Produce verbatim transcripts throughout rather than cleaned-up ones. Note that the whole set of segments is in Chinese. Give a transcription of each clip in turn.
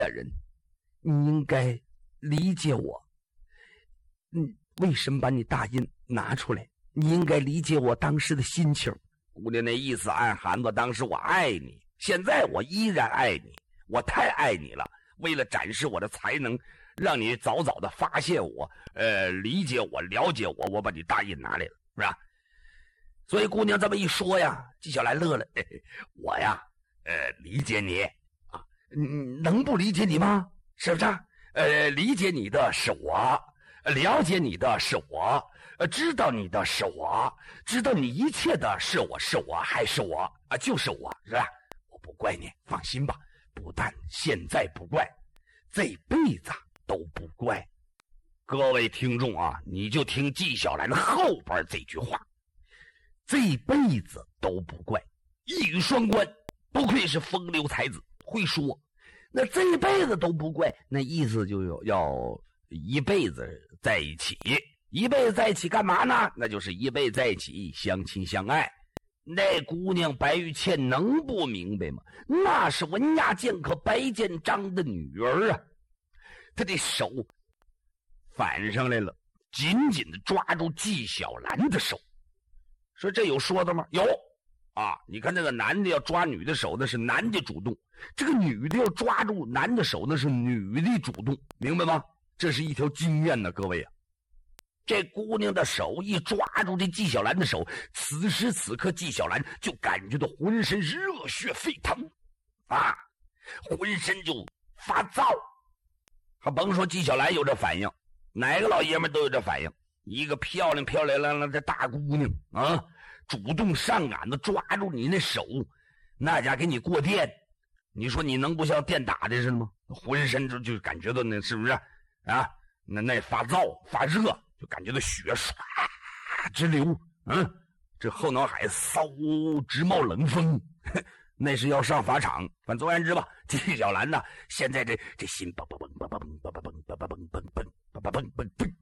大人，你应该理解我。嗯，为什么把你大印拿出来？你应该理解我当时的心情。姑娘那意思暗含着当时我爱你，现在我依然爱你，我太爱你了。为了展示我的才能，让你早早的发现我，呃，理解我，了解我，我把你大印拿来了，是吧？所以姑娘这么一说呀，纪晓岚乐了。嘿嘿，我呀，呃，理解你啊，嗯，能不理解你吗？是不是？呃，理解你的是我，了解你的是我，呃，知道你的是我，知道你一切的是我，是我还是我啊？就是我，是吧？我不怪你，放心吧。不但现在不怪，这辈子都不怪。各位听众啊，你就听纪晓岚后边这句话，这辈子都不怪，一语双关，不愧是风流才子，会说。那这辈子都不怪，那意思就有要一辈子在一起，一辈子在一起干嘛呢？那就是一辈子在一起相亲相爱。那姑娘白玉倩能不明白吗？那是文雅剑客白建章的女儿啊，她的手反上来了，紧紧的抓住纪晓岚的手，说这有说的吗？有啊！你看那个男的要抓女的手，那是男的主动；这个女的要抓住男的手，那是女的主动，明白吗？这是一条经验呢，各位啊！这姑娘的手一抓住这纪晓岚的手，此时此刻纪晓岚就感觉到浑身热血沸腾啊，浑身就发燥。还甭说纪晓岚有这反应，哪个老爷们都有这反应。一个漂亮漂亮亮亮的大姑娘啊，主动上赶的抓住你那手，那家给你过电，你说你能不像电打的似的吗？浑身就就感觉到那是不是啊？那那发燥发热，就感觉到血唰直流，嗯，这后脑海骚直冒冷风，那是要上法场。反正总而言之吧，纪晓岚呢，现在这这心蹦蹦蹦蹦蹦蹦蹦蹦蹦蹦蹦蹦蹦蹦蹦蹦，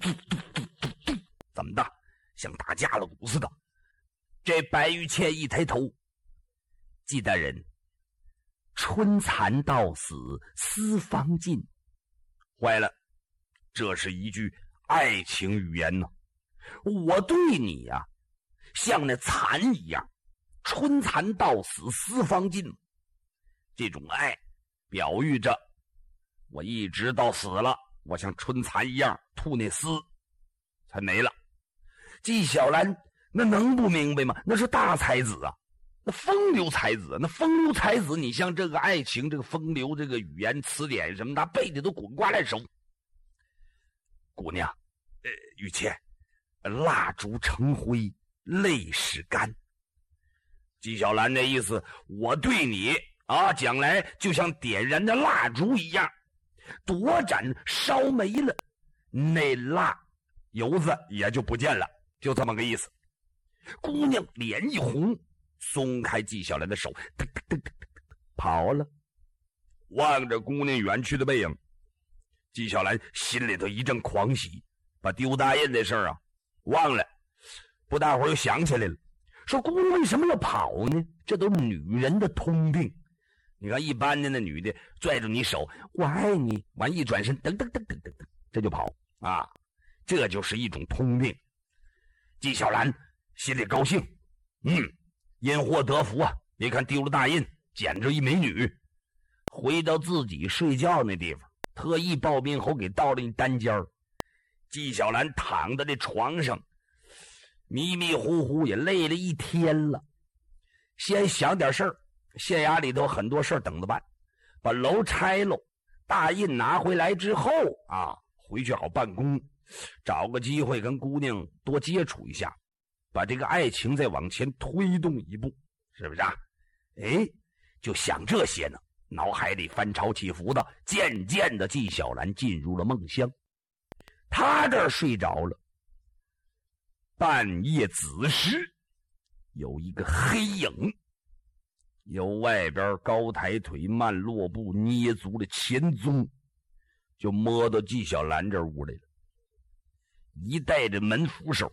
怎么的，像打架了鼓似的。这白玉倩一抬头，纪大人，春蚕到死丝方尽。坏了，这是一句爱情语言呢。我对你呀、啊，像那蚕一样，春蚕到死丝方尽。这种爱表喻着我一直到死了，我像春蚕一样吐那丝才没了。纪晓岚那能不明白吗？那是大才子啊，那风流才子，那风流才子，你像这个爱情，这个风流，这个语言词典什么，他背的都滚瓜烂熟。姑娘，呃，玉倩，蜡烛成灰，泪始干。纪晓岚那意思，我对你啊，将来就像点燃的蜡烛一样，夺盏烧没了，那蜡油子也就不见了，就这么个意思。姑娘脸一红，松开纪晓岚的手，噔噔噔噔噔跑了。望着姑娘远去的背影，纪晓岚心里头一阵狂喜，把丢大印这事儿啊忘了。不大会儿又想起来了，说姑娘为什么要跑呢？这都是女人的通病。你看一般的那女的拽住你手，我爱你，完一转身，噔噔噔噔噔噔，这就跑啊，这就是一种通病。纪晓岚心里高兴，嗯，因祸得福啊！别看丢了大印，捡着一美女。回到自己睡觉那地方，特意抱病猴给倒了一单间儿。纪晓岚躺在这床上，迷迷糊糊也累了一天了，先想点事儿。县衙里头很多事儿等着办，把楼拆喽，大印拿回来之后啊，回去好办公，找个机会跟姑娘多接触一下，把这个爱情再往前推动一步，是不是啊？哎，就想这些呢，脑海里翻潮起伏的，渐渐的纪晓岚进入了梦乡。他这儿睡着了，半夜子时有一个黑影由外边高抬腿慢落步捏足了前踪，就摸到纪晓岚这屋来了，一带着门扶手，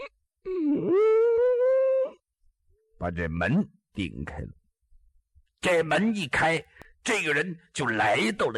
把这门顶开了。这门一开，这个人就来到了